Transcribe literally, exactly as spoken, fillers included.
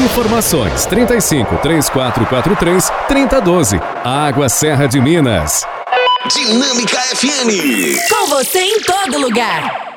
Informações trinta e cinco, três quatro quatro três, trinta e doze. Água Serra de Minas. Dinâmica F M. Com você em todo lugar.